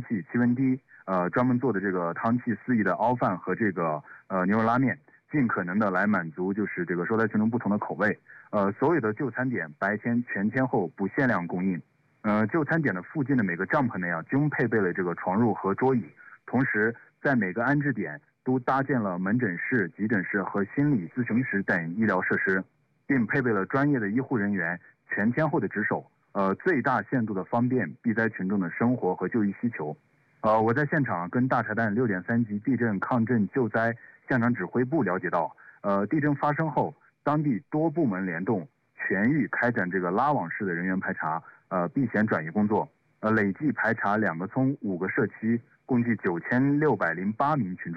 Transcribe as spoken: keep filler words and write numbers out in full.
气、气温低，呃，专门做的这个汤气四溢的熬饭和这个呃牛肉拉面，尽可能的来满足就是这个受灾群众不同的口味。呃，所有的就餐点白天全天候不限量供应。呃，就餐点的附近的每个帐篷内啊，均配备了这个床褥和桌椅，同时在每个安置点都搭建了门诊室、急诊室和心理咨询室等医疗设施，并配备了专业的医护人员全天候的值守，呃，最大限度的方便避灾群众的生活和就医需求。呃，我在现场跟大柴旦六点三级地震抗震救灾现场指挥部了解到，呃，地震发生后，当地多部门联动，全域开展这个拉网式的人员排查，呃，避险转移工作，呃，累计排查两个村五个社区，共计九千六百零八名群众。